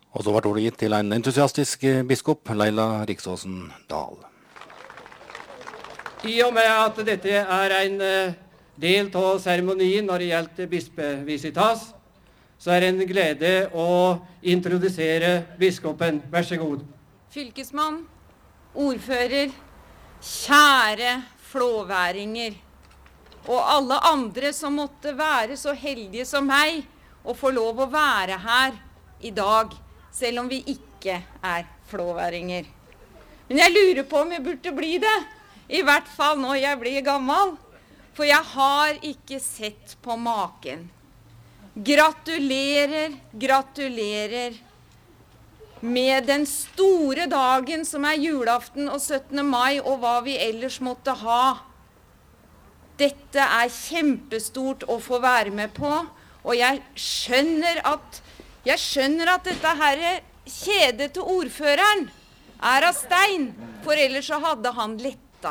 Og så ble ordet gitt til en entusiastisk biskop, Leila Riksåsen Dahl. I og med at dette er en del av seremonien når det gjelder bispevisitas, så er det en glede å introdusere biskopen. Vær så god. Fylkesmann, ordfører, kjære flåværinger, og alle andre som måtte være så heldige som meg å få lov å være her i dag, selv om vi ikke er flåværinger. Men jeg lurer på om jeg burde bli det, i hvert fall når jeg blir gammel, for jeg har ikke sett på maken. Gratulerer, gratulerer med den store dagen som er julaften og 17. mai og hva vi ellers måtte ha. Dette er kjempestort å få være med på, og jeg skjønner at dette her kjedet til ordføreren er av stein, for ellers så hadde han letta.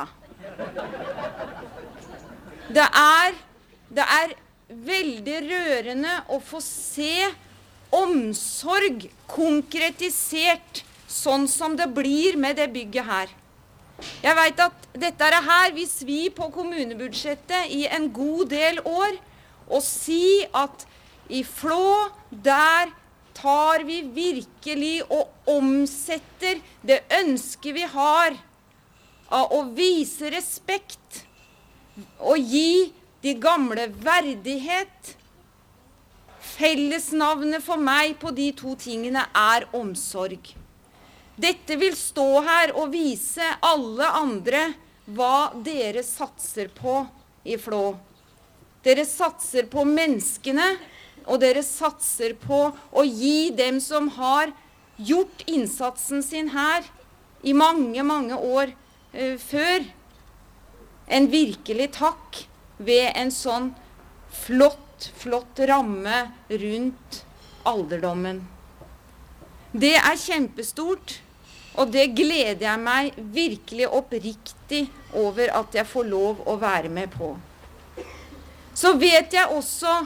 Det er veldig rørende å få se omsorg konkretisert sånn som det blir med det bygget her. Jeg vet at dette er her, hvis vi på kommunebudsjettet i en god del år, og si at i Flå, der tar vi virkelig og omsetter det ønsket vi har av å vise respekt og gi de gamle verdighet. Fellesnavnet for meg på de to tingene er omsorg. Dette vil stå her og vise alle andre hva dere satser på i Flå. Dere satser på menneskene, og dere satser på å gi dem som har gjort innsatsen sin her i mange, mange år før, en virkelig takk ved en sånn flott ramme rundt alderdommen. Det er kjempestort, og det gleder jeg meg virkelig oppriktig over at jeg får lov å være med på. Så vet jeg også